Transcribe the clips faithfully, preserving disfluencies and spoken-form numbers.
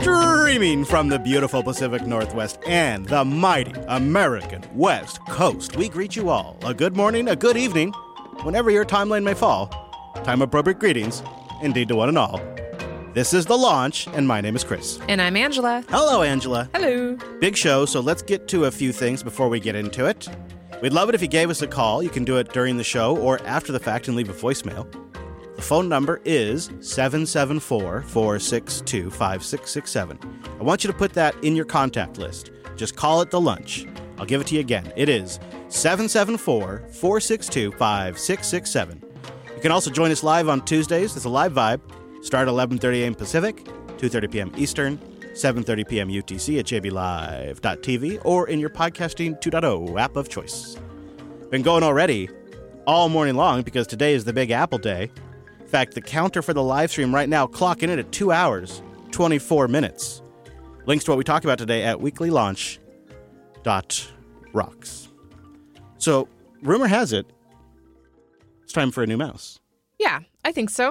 Streaming from the beautiful Pacific Northwest and the mighty American West Coast, we greet you all a good morning, a good evening, whenever your timeline may fall. Time-appropriate greetings, indeed to one and all. This is The Launch, and my name is Chris. And I'm Angela. Hello, Angela. Hello. Big show, so let's get to a few things before we get into it. We'd love it if you gave us a call. You can do it during the show or after the fact and leave a voicemail. The phone number is seven seven four, four six two, five six six seven. I want you to put that in your contact list. Just call it The Lunch. I'll give it to you again. It is seven seven four, four six two, five six six seven. You can also join us live on Tuesdays. It's a live vibe. Start at eleven thirty a.m. Pacific, two thirty p.m. Eastern, seven thirty p.m. U T C at j b live dot t v or in your podcasting two point oh app of choice. Been going already all morning long because today is the Big Apple Day. In fact, the counter for the live stream right now clocking in at two hours, twenty-four minutes. Links to what we talk about today at weekly launch dot rocks. So, rumor has it, it's time for a new mouse. Yeah, I think so.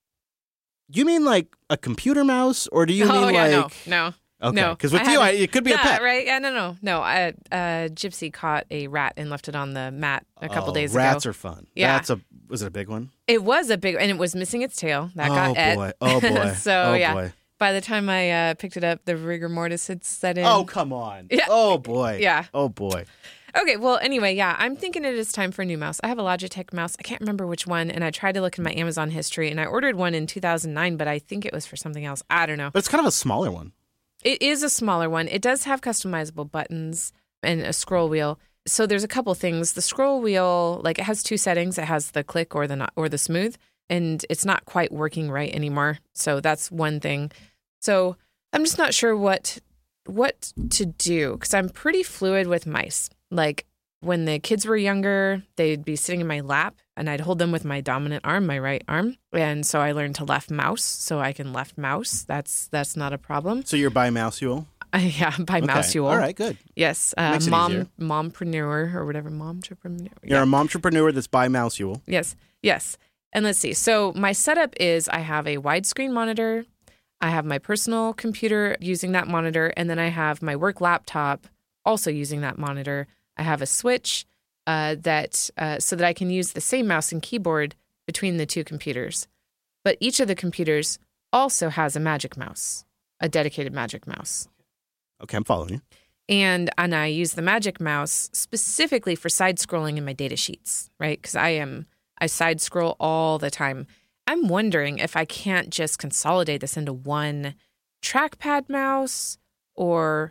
You mean like a computer mouse, or do you oh, mean yeah, like... no, no. Okay, no. because with I you, I, it could be yeah, a pet. right? Yeah, no, no, no. I, uh, Gypsy caught a rat and left it on the mat a couple oh, days rats ago. are fun. Yeah. That's a, was it a big one? It was a big, and it was missing its tail. That oh, got et. boy. Oh, boy. so, oh, yeah. boy. By the time I uh, picked it up, the rigor mortis had set in. Oh, come on. Yeah. Oh, boy. Yeah. Oh, boy. Okay, well, anyway, yeah, I'm thinking it is time for a new mouse. I have a Logitech mouse. I can't remember which one, and I tried to look in my Amazon history, and I ordered one in two thousand nine, but I think it was for something else. I don't know. But it's kind of a smaller one. It is a smaller one. It does have customizable buttons and a scroll wheel. So there's a couple things. The scroll wheel, like it has two settings. It has the click or the not, or the smooth, and it's not quite working right anymore. So that's one thing. So I'm just not sure what what to do because I'm pretty fluid with mice. Like when the kids were younger, they'd be sitting in my lap and I'd hold them with my dominant arm, my right arm. And so I learned to left mouse so I can left mouse. That's that's not a problem. So you're by Mouseual? Uh, yeah, by okay. Mouseual. All right, good. Yes, uh, Makes it mom, easier. mompreneur or whatever, momtrepreneur. You're yeah. a momtrepreneur that's by Mouseual. Yes, yes. And let's see. So my setup is I have a widescreen monitor. I have my personal computer using that monitor. And then I have my work laptop also using that monitor. I have a switch uh, that uh, so that I can use the same mouse and keyboard between the two computers. But each of the computers also has a Magic Mouse, a dedicated Magic Mouse. Okay, I'm following you. And and I use the Magic Mouse specifically for side scrolling in my data sheets, right? Because I am I side scroll all the time. I'm wondering if I can't just consolidate this into one trackpad mouse, or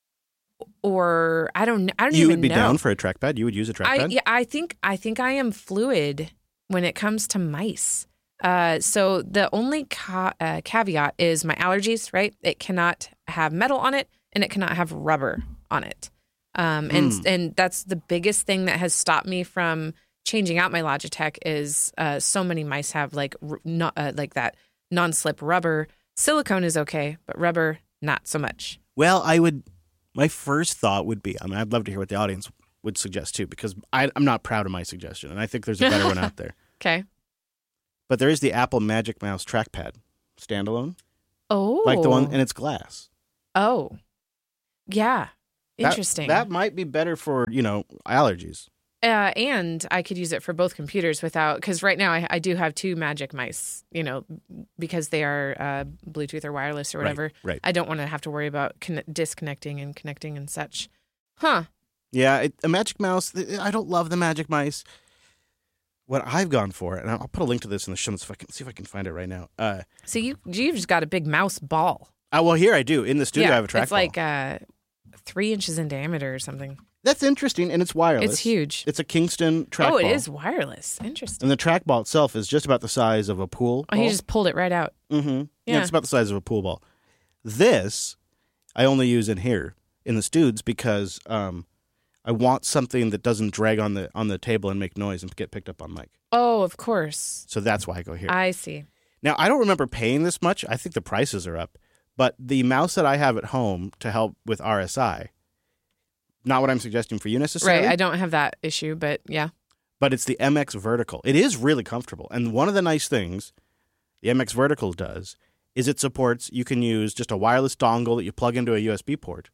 or I don't I don't you even know. You would be down for a trackpad? You would use a trackpad? I, yeah, I think I think I am fluid when it comes to mice. Uh, so the only ca- uh, caveat is my allergies, right? It cannot have metal on it, and it cannot have rubber on it. Um, and Mm. and that's the biggest thing that has stopped me from changing out my Logitech is uh, so many mice have like r- not uh, like that non-slip rubber. Silicone is okay, but rubber not so much. Well, I would. My first thought would be. I mean, I'd love to hear what the audience would suggest too, because I, I'm not proud of my suggestion, and I think there's a better one out there. Okay. But there is the Apple Magic Mouse trackpad, standalone, Oh, like the one, and it's glass. Oh, yeah. That- Interesting. That, might be better for, you know, allergies. Uh, and I could use it for both computers without, because right now I, I do have two Magic Mice, you know, because they are uh, Bluetooth or wireless or whatever. Right, right. I don't want to have to worry about con- disconnecting and connecting and such. Huh. Yeah, it, a Magic Mouse, I don't love the Magic Mice. What I've gone for, and I'll put a link to this in the show notes if I can see if I can find it right now. Uh, So you, you've just got a big mouse ball. uh, well, here I do. In the studio, yeah, I have a trackball. it's like uh, three inches in diameter or something. That's interesting, and it's wireless. It's huge. It's a Kingston trackball. Oh, it is wireless. Interesting. And the trackball itself is just about the size of a pool Oh, ball. he just pulled it right out. Mm-hmm. Yeah. Yeah. It's about the size of a pool ball. This, I only use in here, in the studs, because um, I want something that doesn't drag on the on the table and make noise and get picked up on mic. Oh, of course. So that's why I go here. I see. Now, I don't remember paying this much. I think the prices are up. But the mouse that I have at home to help with R S I, not what I'm suggesting for you necessarily. Right. I don't have that issue, but yeah. But it's the M X Vertical. It is really comfortable. And one of the nice things the M X Vertical does is it supports, you can use just a wireless dongle that you plug into a U S B port.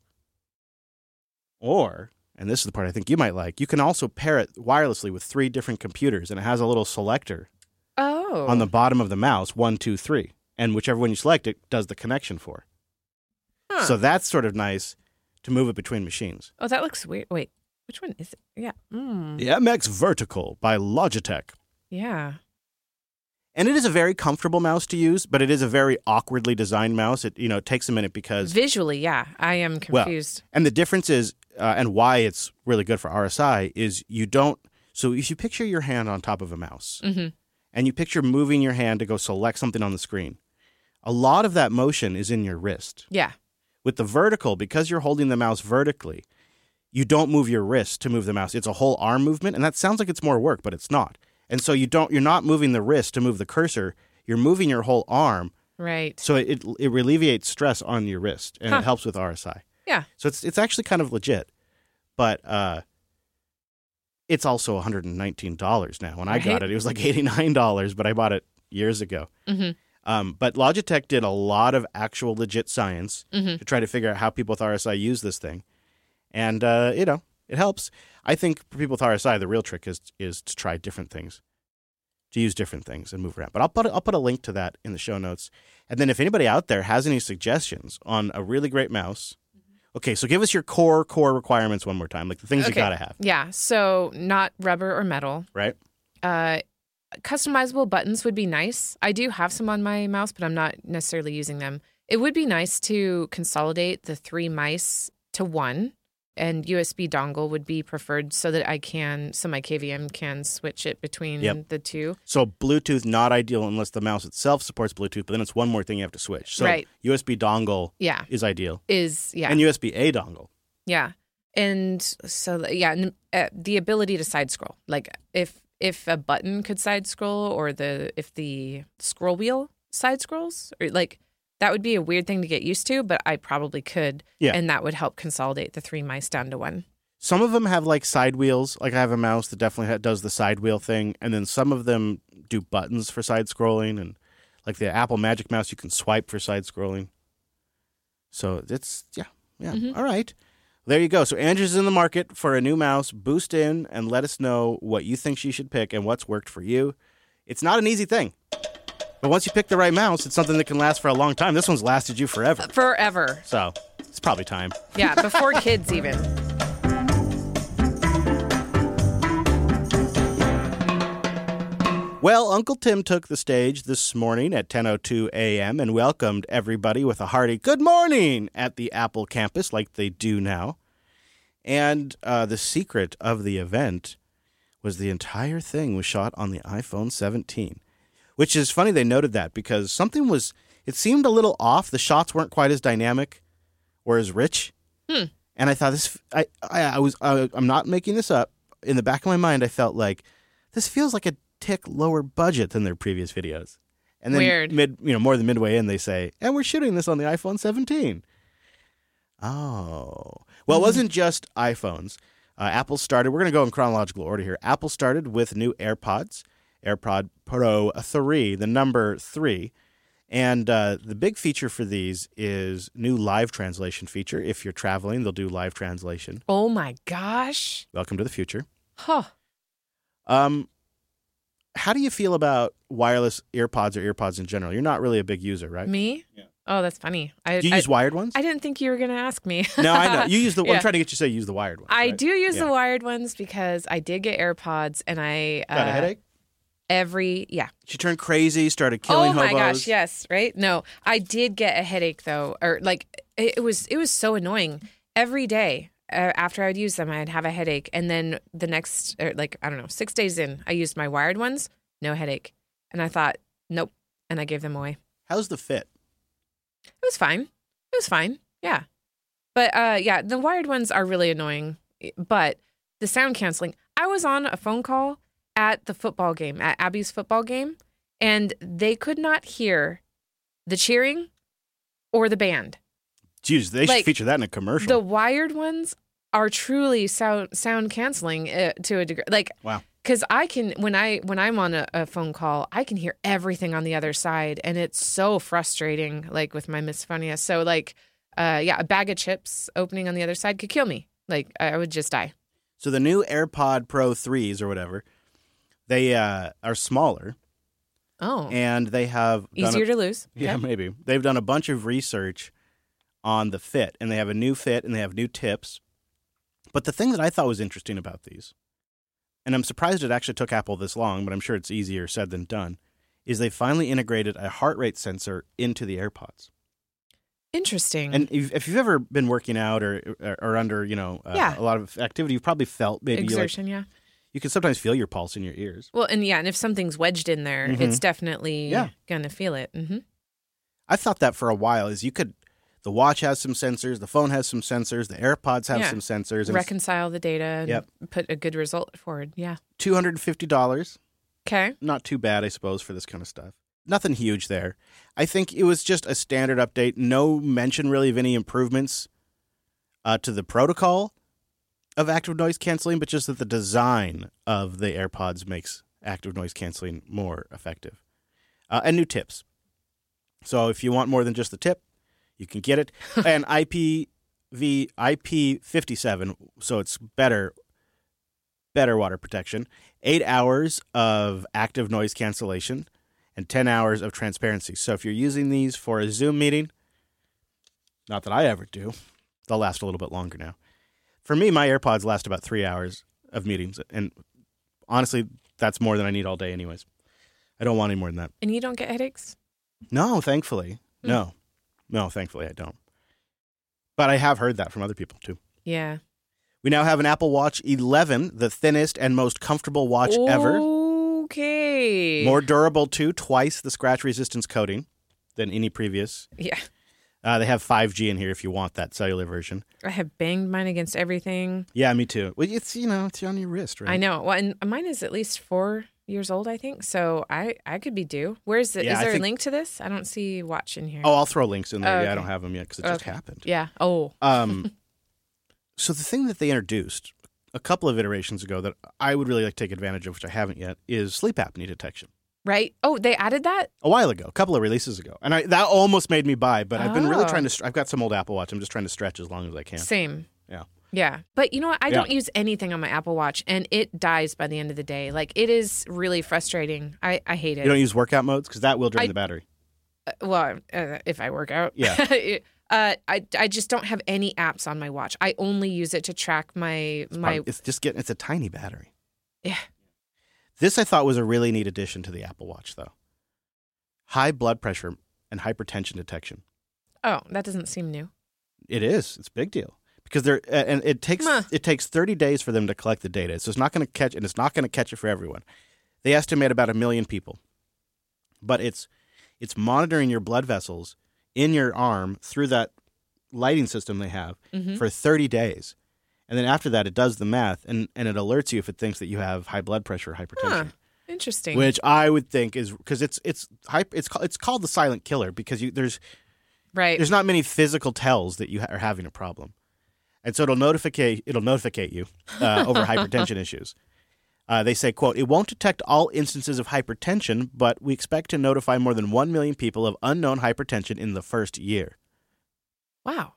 Or, and this is the part I think you might like, you can also pair it wirelessly with three different computers, and it has a little selector Oh. on the bottom of the mouse, one, two, three. And whichever one you select, it does the connection for. Huh. So that's sort of nice to move it between machines. Oh, that looks weird. Wait, which one is it? Yeah. Mm. The M X Vertical by Logitech. Yeah. And it is a very comfortable mouse to use, but it is a very awkwardly designed mouse. It, you know, it takes a minute because... Visually, yeah. I am confused. Well, and the difference is, uh, and why it's really good for R S I, is you don't... So if you picture your hand on top of a mouse, Mm-hmm. and you picture moving your hand to go select something on the screen, a lot of that motion is in your wrist. Yeah. With the vertical, because you're holding the mouse vertically, you don't move your wrist to move the mouse. It's a whole arm movement, and that sounds like it's more work, but it's not. And so you don't, you're not moving the wrist to move the cursor. You're moving your whole arm. Right. So it it alleviates stress on your wrist, and Huh. it helps with R S I. Yeah. So it's it's actually kind of legit, but uh, it's also one hundred nineteen dollars now. When I got Right. it, it was like eighty-nine dollars, but I bought it years ago. Mm-hmm. Um, but Logitech did a lot of actual legit science Mm-hmm. to try to figure out how people with R S I use this thing, and uh, you know it helps. I think for people with R S I, the real trick is is to try different things, to use different things and move around. But I'll put a, I'll put a link to that in the show notes. And then if anybody out there has any suggestions on a really great mouse, okay, so give us your core core requirements one more time, like the things you Okay. gotta have, Yeah. So not rubber or metal. right? Uh, customizable buttons would be nice. I do have some on my mouse, but I'm not necessarily using them. It would be nice to consolidate the three mice to one, and U S B dongle would be preferred so that I can, so my K V M can switch it between Yep. the two. So Bluetooth not ideal unless the mouse itself supports Bluetooth, but then it's one more thing you have to switch. So Right. U S B dongle Yeah. is ideal, Is, yeah. and U S B A dongle. Yeah. And so, yeah, and, uh, the ability to side scroll. Like if if a button could side scroll, or the if the scroll wheel side scrolls, or like that would be a weird thing to get used to, but I probably could. Yeah. And that would help consolidate the three mice down to one. Some of them have like side wheels. Like I have a mouse that definitely ha- does the side wheel thing, and then some of them do buttons for side scrolling, and like the Apple Magic Mouse, you can swipe for side scrolling. So it's yeah, yeah. Mhm. All right, there you go. So Andrew's in the market for a new mouse. Boost in and let us know what you think she should pick and what's worked for you. It's not an easy thing, but once you pick the right mouse, it's something that can last for a long time. This one's lasted you forever, Forever. so it's probably time. Yeah, before kids even. Well, Uncle Tim took the stage this morning at ten oh two a.m. and welcomed everybody with a hearty good morning at the Apple campus like they do now. And uh, the secret of the event was the entire thing was shot on the iPhone seventeen, which is funny they noted that because something was, it seemed a little off. The shots weren't quite as dynamic or as rich. Hmm. And I thought this, I, I, I was, I, I'm not making this up. In the back of my mind, I felt like this feels like a tick lower budget than their previous videos. And then Weird. mid, you know, more than midway in, they say, and we're shooting this on the iPhone seventeen. Oh. Well, it wasn't just iPhones. Uh, Apple started, we're going to go in chronological order here. Apple started with new AirPods, AirPod Pro three, the number three. And uh, the big feature for these is new live translation feature. If you're traveling, they'll do live translation. Oh my gosh. Welcome to the future. Huh. Um, how do you feel about wireless earpods or earpods in general? You're not really a big user, right? Me? Yeah. Oh, that's funny. I, Do you I, use wired ones? I didn't think you were going to ask me. No, I know. You use the. Yeah. I'm trying to get you to say you use the wired ones. I right? do use Yeah. the wired ones because I did get AirPods, and I uh, Got a headache? every yeah. She turned crazy, started killing oh my hobos. gosh, yes, right? No, I did get a headache though, or like it, it was it was so annoying. Every day uh, after I'd use them, I'd have a headache, and then the next, or like I don't know, six days in, I used my wired ones, no headache, and I thought nope, and I gave them away. How's the fit? It was fine. It was fine. Yeah. But uh, yeah, the wired ones are really annoying. But the sound canceling, I was on a phone call at the football game, at Abby's football game, and they could not hear the cheering or the band. Jeez, they Like, should feature that in a commercial. The wired ones are truly sound sound canceling uh, to a degree. Like, Wow. Because I can, when I when I'm on a, a phone call, I can hear everything on the other side, and it's so frustrating. Like with my misophonia, so like, uh, yeah, a bag of chips opening on the other side could kill me. Like I would just die. So the new AirPod Pro threes or whatever, they uh, are smaller. Oh, and they have done easier a, to lose. Yeah, Okay. maybe they've done a bunch of research on the fit, and they have a new fit and they have new tips. But the thing that I thought was interesting about these, and I'm surprised it actually took Apple this long, but I'm sure it's easier said than done, is they finally integrated a heart rate sensor into the AirPods. Interesting. And if, if you've ever been working out or or, or under, you know, uh, Yeah. a lot of activity, you've probably felt maybe you like, Exertion, yeah. you can sometimes feel your pulse in your ears. Well, and yeah, and if something's wedged in there, Mhm. it's definitely Yeah. gonna feel it. Mm-hmm. I thought that for a while is you could, the watch has some sensors, the phone has some sensors, the AirPods have Yeah. some sensors. And Reconcile the data and Yep. put a good result forward. Yeah. two hundred fifty dollars. Okay. Not too bad, I suppose, for this kind of stuff. Nothing huge there. I think it was just a standard update. No mention really of any improvements uh, to the protocol of active noise canceling, but just that the design of the AirPods makes active noise canceling more effective. Uh, and new tips. So if you want more than just the tip, you can get it. And I P v I P fifty-seven, so it's better better water protection. Eight hours of active noise cancellation and ten hours of transparency. So if you're using these for a Zoom meeting, not that I ever do, they'll last a little bit longer now. For me, my AirPods last about three hours of meetings. And honestly, that's more than I need all day anyways. I don't want any more than that. And you don't get headaches? No, thankfully. Hmm. No. No, thankfully I don't. But I have heard that from other people too. Yeah. We now have an Apple Watch eleven, the thinnest and most comfortable watch ever. Okay. More durable too, twice the scratch resistance coating than any previous. Yeah. Uh, they have five G in here if you want that cellular version. I have banged mine against everything. Yeah, me too. Well, it's, you know, it's on your wrist, right? I know. Well, and mine is at least four years old, I think. So I, I could be due. Where's the, Yeah, is I there think- a link to this? I don't see watch in here. Oh, I'll throw links in there. Oh, Yeah, I okay. don't have them yet because it just Okay. happened. Yeah. Oh. Um, so the thing that they introduced a couple of iterations ago that I would really like to take advantage of, which I haven't yet, is sleep apnea detection. Right. Oh, they added that? A while ago, a couple of releases ago. And I, that almost made me buy, but I've been really Oh. trying to, str- I've got some old Apple Watch. I'm just trying to stretch as long as I can. Same. Yeah. Yeah. But you know what? I Yeah. don't use anything on my Apple Watch, and it dies by the end of the day. Like, it is really frustrating. I, I hate it. You don't use workout modes? Because that will drain I- the battery. Uh, well, uh, if I work out. Yeah. uh, I, I just don't have any apps on my watch. I only use it to track my... my. Part- It's just getting, it's a tiny battery. Yeah. This I thought was a really neat addition to the Apple Watch, though. High blood pressure and hypertension detection. Oh, that doesn't seem new. It is. It's a big deal because they're and it takes Huh. it takes thirty days for them to collect the data. So it's not going to catch and it's not going to catch it for everyone. They estimate about a million people, but it's it's monitoring your blood vessels in your arm through that lighting system they have Mm-hmm. for thirty days, and then after that it does the math and and it alerts you if it thinks that you have high blood pressure or hypertension. Huh. Interesting. Which I would think is because it's it's hype it's called, it's called the silent killer because you there's right. there's not many physical tells that you ha- are having a problem, and so it'll notify it'll notificate you uh, over hypertension issues. Uh, they say, "quote It won't detect all instances of hypertension, but we expect to notify more than one million people of unknown hypertension in the first year." Wow.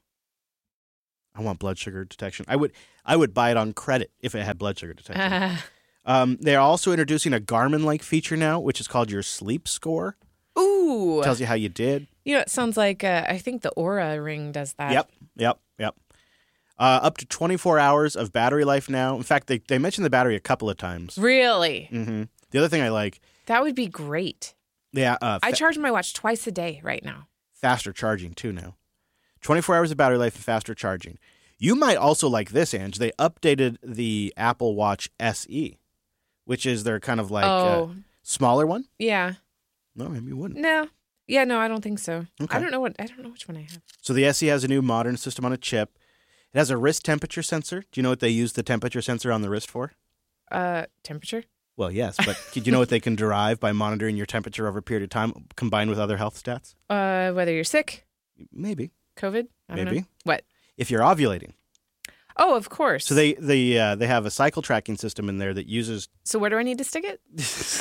I want blood sugar detection. I would I would buy it on credit if it had blood sugar detection. Uh, um, they're also introducing a Garmin-like feature now, which is called your sleep score. ooh. It tells you how you did. You know, it sounds like, uh, I think the Aura ring does that. Yep, yep, yep. Uh, up to twenty-four hours of battery life now. In fact, they, they mentioned the battery a couple of times. Really? hmm The other thing I like, That would be great. yeah, uh, I fa- charge my watch twice a day right now. faster charging too now. twenty-four hours of battery life and faster charging. You might also like this, Ange. They updated the Apple Watch S E, which is their kind of like uh, oh, smaller one. yeah. No, maybe you wouldn't. No. Yeah, no, I don't think so. Okay. I don't know what I don't know which one I have. So the S E has a new modern system on a chip. It has a wrist temperature sensor. Do you know what they use the temperature sensor on the wrist for? Uh, temperature? Well, yes, but do you know what they can derive by monitoring your temperature over a period of time combined with other health stats? Uh, whether you're sick, Maybe. COVID, I don't Maybe. know. What? If you're ovulating. Oh, of course. So they they uh, they have a cycle tracking system in there that uses. So where do I need to stick it?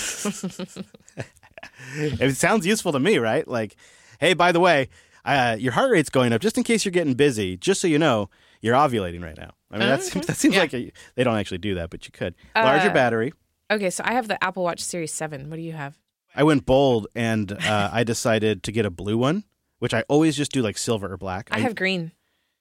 It sounds useful to me, right? Like, hey, by the way, uh, your heart rate's going up just in case you're getting busy. Just so you know, you're ovulating right now. I mean, Oh, that okay. seems, that seems Yeah. like a, they don't actually do that, but you could. Larger Uh, battery. Okay, so I have the Apple Watch Series seven. What do you have? I went bold and uh, I decided to get a blue one, which I always just do like silver or black. I have green.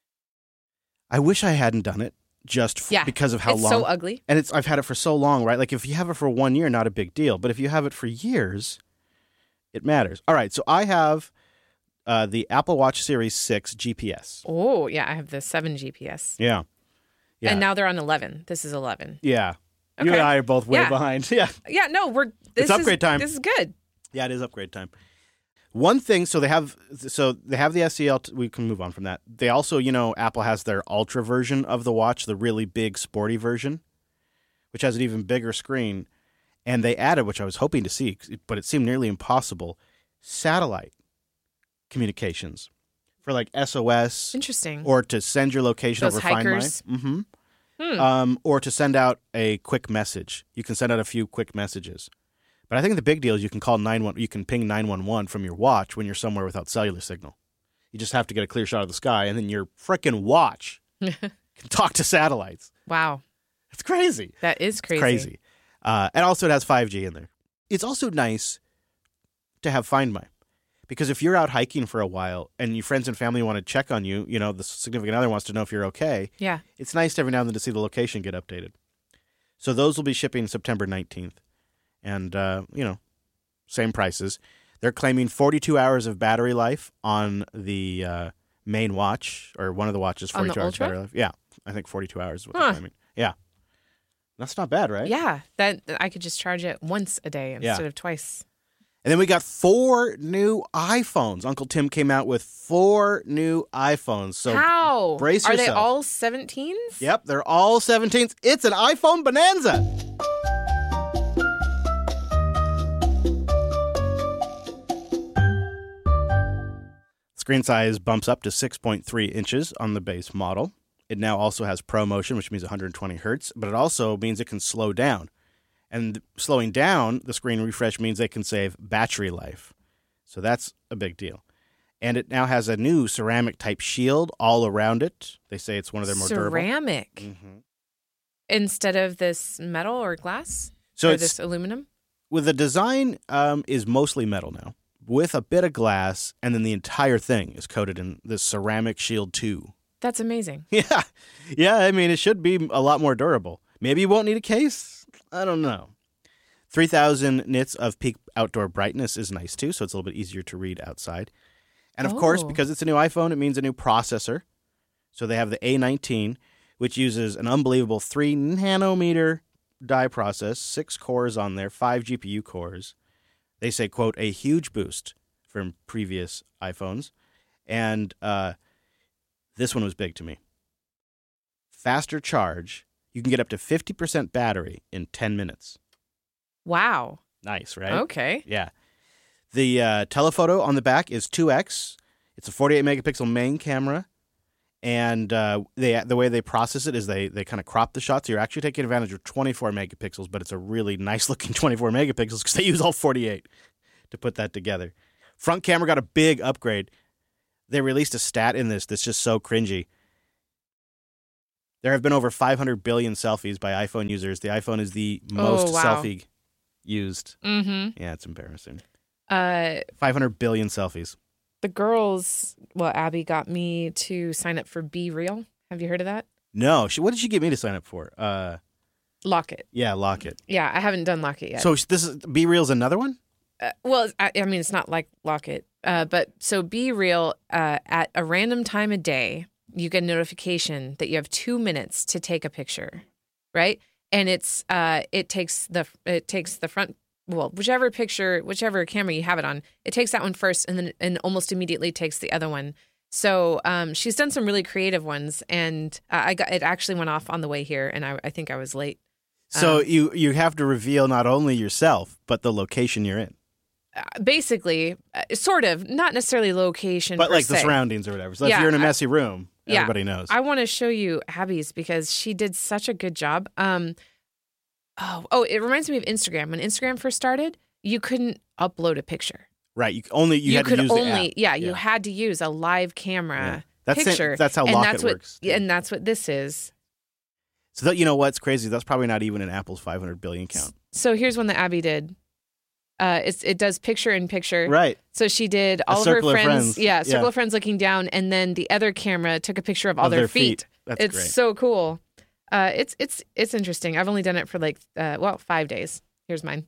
I wish I hadn't done it just f- Yeah, because of how it's long. so ugly. And it's I've had it for so long, right? Like if you have it for one year, not a big deal. But if you have it for years, it matters. All right, so I have uh, the Apple Watch Series six G P S. Oh, yeah, I have the seven G P S. Yeah. Yeah. And now they're on eleven. This is eleven. Yeah. You Okay. and I are both way Yeah. behind. Yeah. Yeah, no, we're this It's upgrade is, time. This is good. Yeah, it is upgrade time. One thing, so they have, so they have the S E L. We can move on from that. They also, you know, Apple has their Ultra version of the watch, the really big, sporty version, which has an even bigger screen. And they added, which I was hoping to see, but it seemed nearly impossible, satellite communications for like S O S Interesting. or to send your location Those over Find My. hikers. Mm-hmm. Hmm. Um, or to send out a quick message. You can send out a few quick messages. But I think the big deal is you can call nine one one. You can ping nine one one from your watch when you're somewhere without cellular signal. You just have to get a clear shot of the sky, and then your frickin' watch can talk to satellites. Wow, It's crazy. that is crazy. It's crazy. Uh, and also, it has five G in there. It's also nice to have Find My. Because if you're out hiking for a while and your friends and family want to check on you, you know, the significant other wants to know if you're okay, Yeah. it's nice every now and then to see the location get updated. So those will be shipping September nineteenth. And, uh, you know, same prices. They're claiming forty-two hours of battery life on the uh, main watch, or one of the watches, On the forty-two hours Ultra? battery life. Yeah, I think forty-two hours is what Huh. they're claiming. Yeah. That's not bad, right? Yeah, that I could just charge it once a day Yeah. instead of twice. And then we got four new iPhones. Uncle Tim came out with four new iPhones. So How? brace Are they yourself. all seventeens? Yep, they're all seventeens. It's an iPhone bonanza. Screen size bumps up to six point three inches on the base model. It now also has ProMotion, which means one hundred twenty hertz, but it also means it can slow down. And slowing down the screen refresh means they can save battery life. So that's a big deal. And it now has a new ceramic type shield all around it. They say it's one of their more durable. Ceramic Mhm. instead of this metal or glass So or it's this aluminum. with the design um, is mostly metal now, with a bit of glass, and then the entire thing is coated in this ceramic shield too. That's amazing. Yeah, yeah. I mean, it should be a lot more durable. Maybe you won't need a case. I don't know. three thousand nits of peak outdoor brightness is nice too, so it's a little bit easier to read outside. And of course, Oh. because it's a new iPhone, it means a new processor. So they have the A nineteen, which uses an unbelievable three nanometer die process, six cores on there, five G P U cores. They say, quote, a huge boost from previous iPhones. And uh, this one was big to me. Faster charge. You can get up to fifty percent battery in ten minutes. Wow. Nice, right? Okay. Yeah. The uh, telephoto on the back is two X. It's a forty-eight megapixel main camera. And uh, they the way they process it is they, they kind of crop the shots. So you're actually taking advantage of twenty-four megapixels, but it's a really nice-looking twenty-four megapixels because they use all forty-eight to put that together. Front camera got a big upgrade. They released a stat in this that's just so cringy. There have been over five hundred billion selfies by iPhone users. The iPhone is the most Oh, wow. selfie used. Mm-hmm. Yeah, it's embarrassing. Uh, five hundred billion selfies. the girls, well, Abby got me to sign up for Be Real. Have you heard of that? No, she, what did she get me to sign up for? Uh, Lock It. yeah, Lock It. Yeah, I haven't done Lock It yet. So this is Be Real's another one? Uh, well, I, I mean, it's not like Lock It, uh, but so Be Real, uh, at a random time of day, you get a notification that you have two minutes to take a picture, right? And it's uh, it takes the it takes the front, well, whichever picture, whichever camera you have it on, it takes that one first, and then and almost immediately takes the other one. So um, she's done some really creative ones, and uh, I got it actually went off on the way here, and I, I think I was late. So Um, you, you have to reveal not only yourself, but the location you're in. uh, basically, uh, sort of, not necessarily location, But per like se. the surroundings or whatever. So Yeah, if you're in a I- messy room, yeah, everybody knows. I want to show you Abby's because she did such a good job. Um, oh, oh, it reminds me of Instagram. When Instagram first started, you couldn't upload a picture. right. You only you, You, had could to use only, the app. yeah, you Yeah. had to use a live camera Yeah. That's it- picture. that's how and Locket that's what, works, yeah, too. and that's what this is. So that, you know what's crazy? That's probably not even in Apple's five hundred billion count. So here's one that Abby did. Uh, it's it does picture in picture. Right. So she did all of circle her of friends, friends. yeah, circle Yeah. of friends looking down, and then the other camera took a picture of all Of their, their feet. feet. That's it's great. so cool. Uh, it's it's it's interesting. I've only done it for like uh, well five days. Here's mine.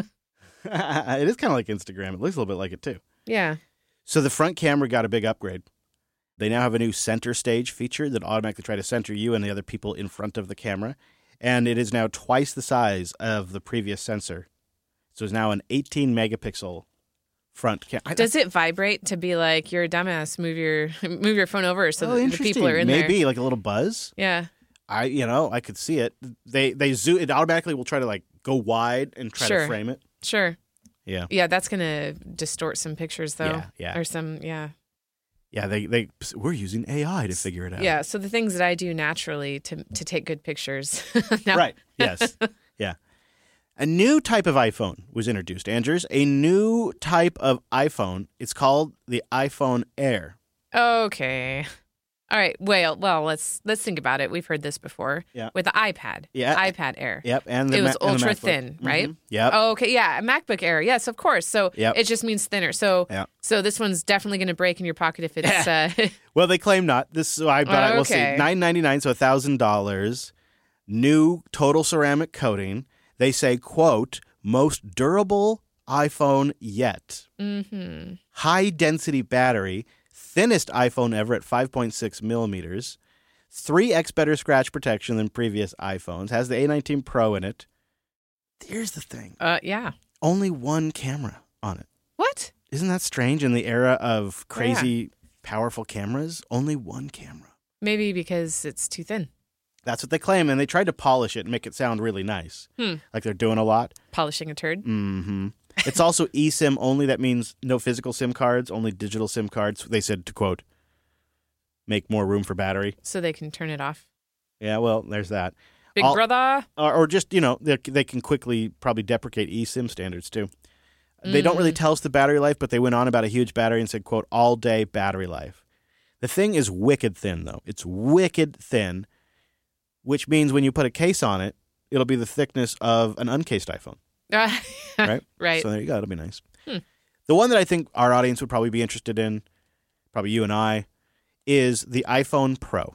It is kind of like Instagram. It looks a little bit like it too. Yeah. So the front camera got a big upgrade. They now have a new center stage feature that automatically try to center you and the other people in front of the camera. And it is now twice the size of the previous sensor. So it's now an eighteen megapixel front camera. Does it vibrate to be like you're a dumbass? Move your move your phone over so Oh, that the people are in Maybe there. like a little buzz. Yeah. I, you know, I could see it. They they zoom. It automatically will try to like go wide and try Sure. to frame it. Sure. Yeah. Yeah, that's gonna distort some pictures though. Yeah, yeah. Or some yeah. Yeah. They they we're using A I to figure it out. Yeah. So the things that I do naturally to to take good pictures. now, Right. Yes. Yeah. A new type of iPhone was introduced, Andrews. A new type of iPhone. It's called the iPhone Air. Okay. All right. Well, well, let's let's think about it. We've heard this before. Yeah. With the iPad. Yeah. iPad Air. Yep. And the It was Ma- and the ultra MacBook. thin, right? Mhm. Yep. Oh, okay. Yeah. A MacBook Air. Yes, of course. So Yep. it just means thinner. So Yeah. so this one's definitely going to break in your pocket if it's. Uh, Well, they claim not. This, so I, but I will Okay. see. nine ninety nine, so a thousand dollars. New total ceramic coating. They say, quote, most durable iPhone yet. mm-hmm. High density battery, thinnest iPhone ever at five point six millimeters, three x better scratch protection than previous iPhones, has the A nineteen Pro in it. Here's the thing. Uh, yeah. Only one camera on it. What? Isn't that strange in the era of crazy, powerful cameras? Only one camera. Maybe because it's too thin. That's what they claim, and they tried to polish it and make it sound really nice. Hmm. Like they're doing a lot. Polishing a turd. Mm-hmm. It's also eSIM only. That means no physical SIM cards, only digital SIM cards. They said to, quote, make more room for battery. So they can turn it off. Yeah, well, there's that. Big All- brother. Or, or just, you know, they they can quickly probably deprecate eSIM standards, too. They don't really tell us the battery life, but they went on about a huge battery and said, quote, all-day battery life. The thing is wicked thin, though. It's wicked thin, which means when you put a case on it, it'll be the thickness of an uncased iPhone. Right? Right. So there you go. It'll be nice. Hmm. The one that I think our audience would probably be interested in, probably you and I, is the iPhone Pro.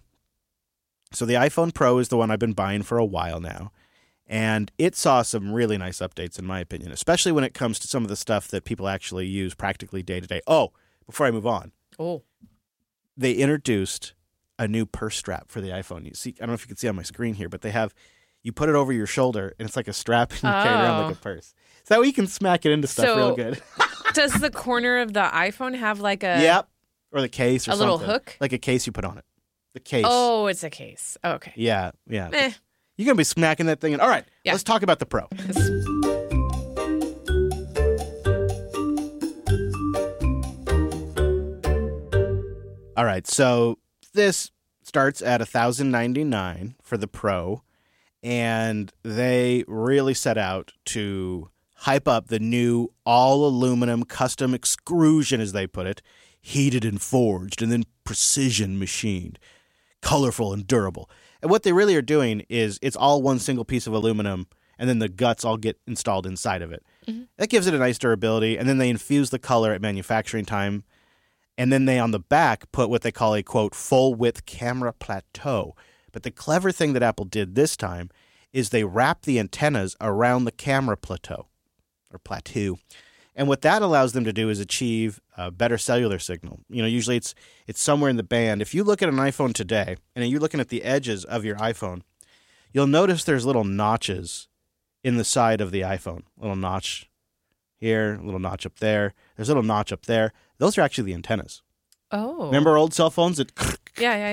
So the iPhone Pro is the one I've been buying for a while now. And it saw some really nice updates, in my opinion, especially when it comes to some of the stuff that people actually use practically day to day. Oh, before I move on, Oh. they introduced a new purse strap for the iPhone. You see, I don't know if you can see on my screen here, but they have, you put it over your shoulder and it's like a strap and you carry it around like a Oh. purse. So that way you can smack it into stuff So- real good. Does the corner of the iPhone have like a Yep. Or the case or a little something. hook? Like a case you put on it. The case. Oh, it's a case. Okay. Yeah, yeah. Eh. You're going to be smacking that thing in. All right, Yeah. let's talk about the Pro. All right, so this starts at one thousand ninety-nine dollars for the Pro, and they really set out to hype up the new all-aluminum custom extrusion, as they put it, heated and forged and then precision machined, colorful and durable. And what they really are doing is it's all one single piece of aluminum, and then the guts all get installed inside of it. Mm-hmm. That gives it a nice durability, and then they infuse the color at manufacturing time. And then they, on the back, put what they call a, quote, full-width camera plateau. But the clever thing that Apple did this time is they wrap the antennas around the camera plateau, or plateau. And what that allows them to do is achieve a better cellular signal. You know, usually it's it's somewhere in the band. If you look at an iPhone today, and you're looking at the edges of your iPhone, you'll notice there's little notches in the side of the iPhone. A little notch here, a little notch up there. There's a little notch up there. Those are actually the antennas. Oh. Remember old cell phones that Yeah, yeah, yeah.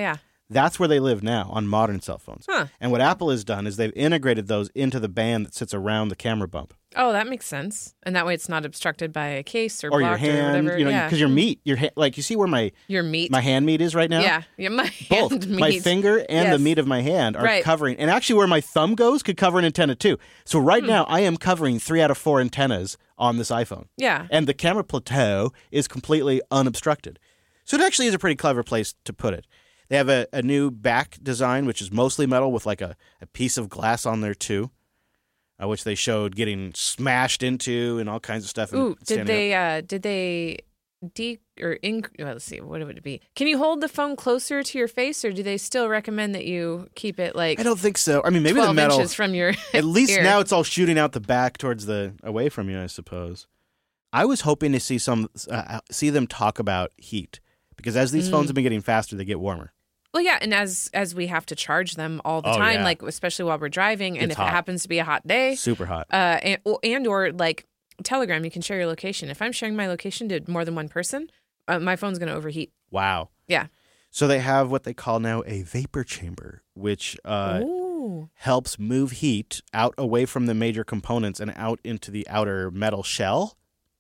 That's where they live now on modern cell phones. Huh. And what Apple has done is they've integrated those into the band that sits around the camera bump. Oh, that makes sense. And that way it's not obstructed by a case or, Or your blocked or hand, whatever. you know, yeah. because your meat, your ha- like you see where my Your meat. my hand meat is right now? Yeah. Yeah, my Both. hand meat. My finger and Yes. the meat of my hand are Right. covering. And actually where my thumb goes could cover an antenna too. So right Hmm. now I am covering three out of four antennas on this iPhone. Yeah. And the camera plateau is completely unobstructed. So it actually is a pretty clever place to put it. They have a, a new back design, which is mostly metal with like a, a piece of glass on there too, uh, which they showed getting smashed into and all kinds of stuff. and Ooh, did standing they up. uh did they de or inc well, let's see, what would it be? Can you hold the phone closer to your face, or do they still recommend that you keep it like I don't think so. I mean, maybe the twelve metal. inches from your At least ear? now it's all shooting out the back towards the away from you, I suppose. I was hoping to see some uh, see them talk about heat because as these Mm. phones have been getting faster, they get warmer. Well, yeah, and as as we have to charge them all the Oh, time, yeah. like especially while we're driving, and It's if hot. it happens to be a hot day, Super hot. uh, and, or- and or like Telegram, you can share your location. If I'm sharing my location to more than one person, uh, my phone's going to overheat. Wow. Yeah. So they have what they call now a vapor chamber, which uh, Ooh. helps move heat out away from the major components and out into the outer metal shell,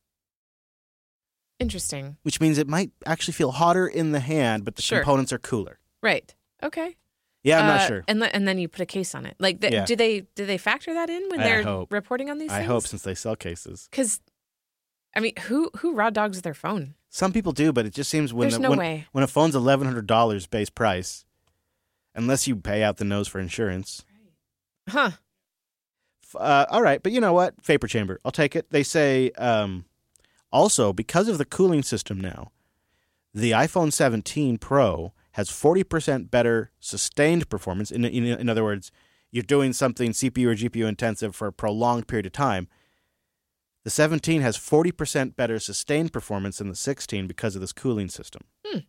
Interesting. which means it might actually feel hotter in the hand, but the Sure. components are cooler. Right. Okay. Yeah, I'm Uh, not sure. And le- and then you put a case on it. Like, th- Yeah. do they do they factor that in when I they're hope. reporting on these I things? hope since they sell cases. Because, I mean, who who raw dogs their phone? Some people do, but it just seems when There's the, no when, way. when a phone's eleven hundred dollars base price, unless you pay out the nose for insurance. Huh. F- Uh, all right, but you know what? Vapor chamber. I'll take it. They say um, also, because of the cooling system now, the iPhone seventeen Pro has forty percent better sustained performance. In, in, in other words, you're doing something C P U or G P U intensive for a prolonged period of time. The seventeen has forty percent better sustained performance than the sixteen because of this cooling system.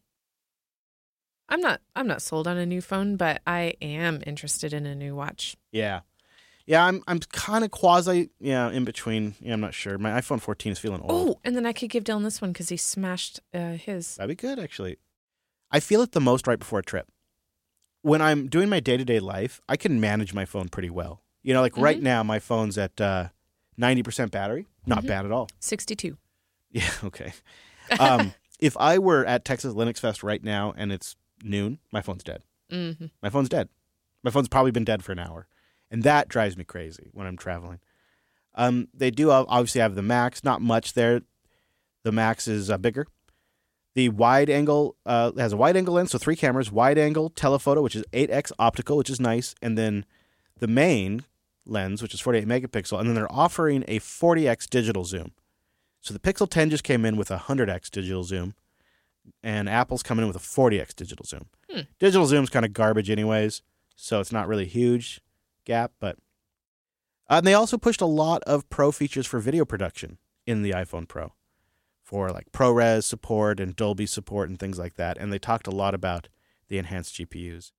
I'm not I'm not sold on a new phone, but I am interested in a new watch. Yeah. Yeah, I'm I'm kind of quasi, yeah, in between. Yeah, I'm not sure. My iPhone fourteen is feeling old. Oh, and then I could give Dylan this one because he smashed uh, his. That'd be good, actually. I feel it the most right before a trip. When I'm doing my day-to-day life, I can manage my phone pretty well. You know, like right Mhm. now, my phone's at uh, ninety percent battery. Not Mhm. bad at all. sixty-two. Yeah, okay. Um, if I were at Texas Linux Fest right now and it's noon, my phone's dead. Mm-hmm. My phone's dead. My phone's probably been dead for an hour. And that drives me crazy when I'm traveling. Um, they do obviously have the Max. Not much there. The Max is uh, bigger. The wide angle uh, has a wide angle lens, so three cameras. Wide angle telephoto, which is eight x optical, which is nice. And then the main lens, which is forty-eight megapixel. And then they're offering a forty x digital zoom. So the Pixel ten just came in with a one hundred x digital zoom. And Apple's coming in with a forty x digital zoom. Hmm. Digital zoom's kind of garbage anyways, so it's not really huge gap, but uh, and they also pushed a lot of pro features for video production in the iPhone Pro for like ProRes support and Dolby support and things like that. And they talked a lot about the enhanced G P Us.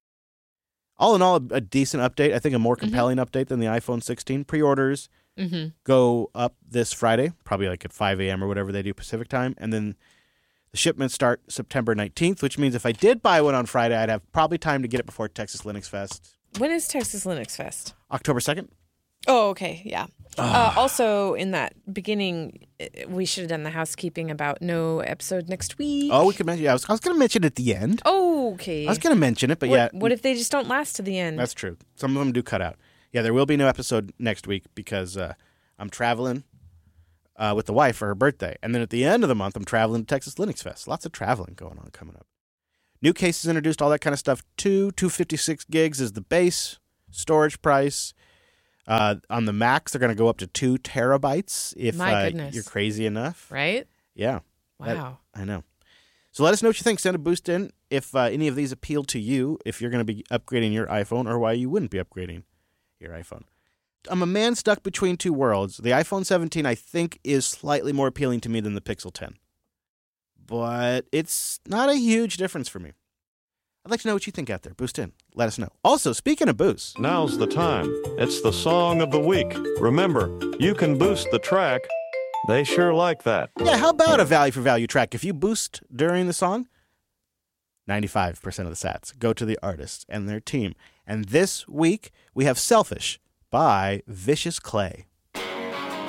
All in all, a, a decent update. I think a more compelling mm-hmm. update than the iPhone sixteen. Pre-orders mm-hmm. go up this Friday, probably like at five a.m. or whatever they do Pacific time. And then the shipments start September nineteenth, which means if I did buy one on Friday, I'd have probably time to get it before Texas Linux Fest. When is Texas Linux Fest? October second. Oh, okay. Yeah. Uh, also, in that beginning, we should have done the housekeeping about no episode next week. Oh, we could mention. Yeah, I was, I was going to mention it at the end. Oh, okay. I was going to mention it, but what, yeah. What if they just don't last to the end? That's true. Some of them do cut out. Yeah, there will be no episode next week because uh, I'm traveling uh, with the wife for her birthday. And then at the end of the month, I'm traveling to Texas Linux Fest. Lots of traveling going on coming up. New cases introduced, all that kind of stuff. Two, two fifty-six gigs is the base storage price. Uh, on the Macs, they're going to go up to two terabytes if My uh, goodness. you're crazy enough. Right? Yeah. Wow. That, I know. So let us know what you think. Send a boost in if uh, any of these appeal to you, if you're going to be upgrading your iPhone, or why you wouldn't be upgrading your iPhone. I'm a man stuck between two worlds. The iPhone seventeen, I think, is slightly more appealing to me than the Pixel ten. But it's not a huge difference for me. I'd like to know what you think out there. Boost in. Let us know. Also, speaking of boosts. Now's the time. It's the song of the week. Remember, you can boost the track. They sure like that. Yeah, how about a value for value track? If you boost during the song, ninety-five percent of the sats go to the artist and their team. And this week, we have Selfish by Vicious Clay.